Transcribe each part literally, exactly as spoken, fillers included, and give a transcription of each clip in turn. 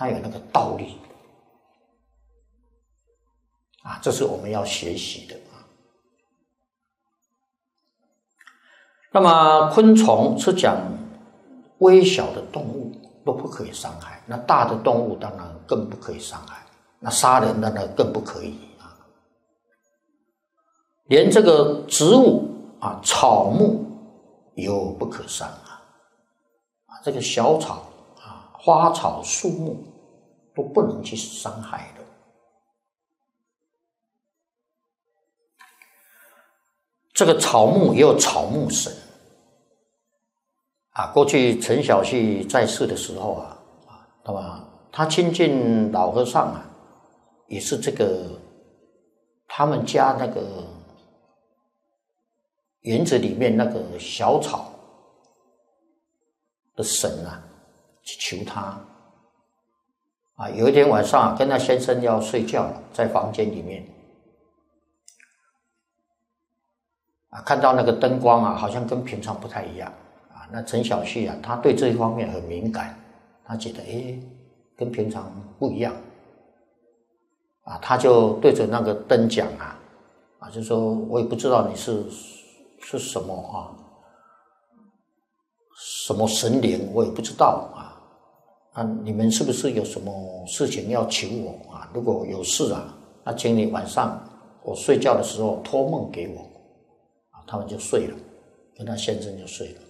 他有那个道力啊，这是我们要学习的啊。那么昆虫是讲微小的动物都不可以伤害，那大的动物当然更不可以伤害，那杀人的呢更不可以啊。连这个植物啊，草木有不可伤啊，啊，这个小草啊、花草树木都不能去伤害的。这个草木也有草木神啊。过去陈小旭在世的时候啊，啊，那么他亲近老和尚啊，也是这个他们家那个园子里面那个小草的神啊，去求他啊。有一天晚上啊，跟他先生要睡觉了，在房间里面啊，看到那个灯光啊，好像跟平常不太一样啊。那陈小旭啊，他对这一方面很敏感，他觉得诶，跟平常不一样啊，他就对着那个灯讲啊，啊，就说我也不知道你是是什么啊，什么神灵，我也不知道啊。啊，你们是不是有什么事情要求我啊？如果有事啊，那请你晚上我睡觉的时候托梦给我。他们就睡了，跟他先生就睡了。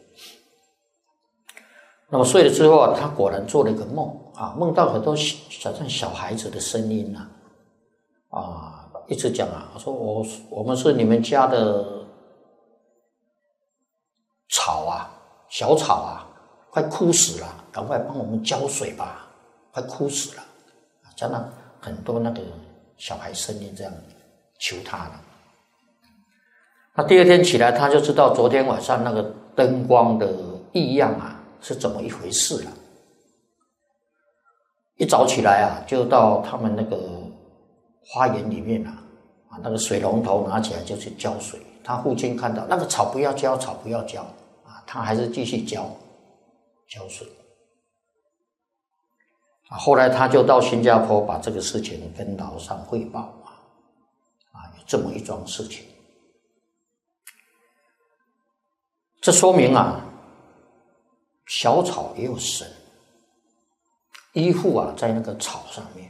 那么睡了之后啊，他果然做了一个梦啊，梦到很多好像小孩子的声音啊，啊，一直讲啊，说我我们是你们家的草啊，小草啊，快枯死了，赶快帮我们浇水吧，快枯死了。讲了很多那个小孩声音这样求他了。那第二天起来，他就知道昨天晚上那个灯光的异样啊是怎么一回事了。一早起来啊，就到他们那个花园里面啊，啊那个水龙头拿起来就去浇水。他父亲看到那个草不要浇，草不要浇啊，他还是继续浇浇水。啊，后来他就到新加坡把这个事情跟老上汇报啊，啊有这么一桩事情。这说明啊，小草也有神，依附啊在那个草上面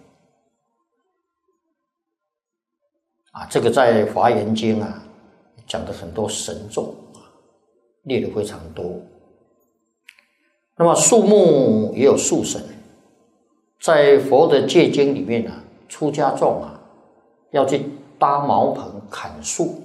啊。这个在《华严经》啊讲的很多神咒啊，列的非常多。那么树木也有树神，在佛的戒经里面啊，出家众啊要去搭茅棚砍树。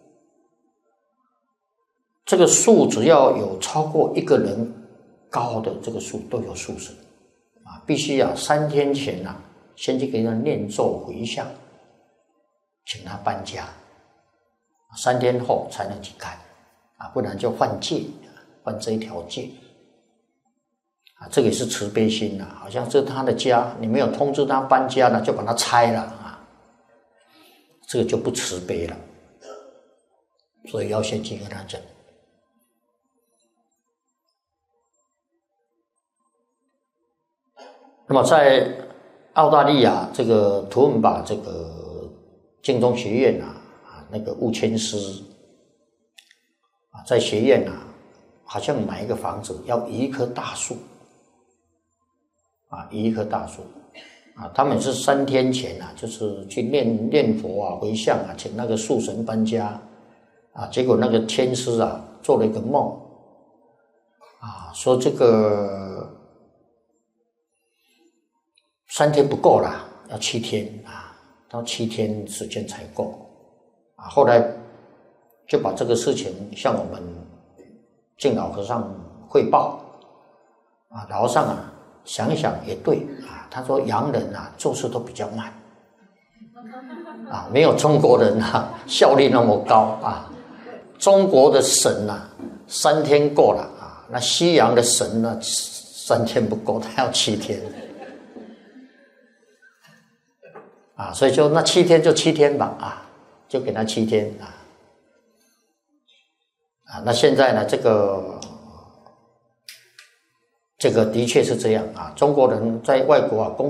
这个树只要有超过一个人高的这个树都有树神啊，必须啊三天前啊先去给他念咒回向，请他搬家，三天后才能去砍啊，不然就犯戒，犯这一条戒啊。这个也是慈悲心啊，好像是他的家，你没有通知他搬家了，就把它拆了啊，这个就不慈悲了，所以要先去跟他讲。那么在澳大利亚这个图文巴这个净宗学院啊，啊那个悟谦师啊，在学院啊，好像买一个房子要移一棵大树啊，移一棵大树啊，他们是三天前啊，就是去念念佛啊、回向啊，请那个树神搬家啊，结果那个天师啊做了一个梦啊，说这个三天不够啦，要七天啊，到七天时间才够啊。后来就把这个事情向我们净老和尚汇报啊，老和尚啊想一想也对啊，他说洋人啊做事都比较慢啊，没有中国人啊效率那么高啊。中国的神啊三天够了啊，那西洋的神呢三天不够，他要七天。啊，所以就那七天就七天吧，啊，就给他七天啊，啊，那现在呢，这个这个的确是这样啊，中国人在外国啊工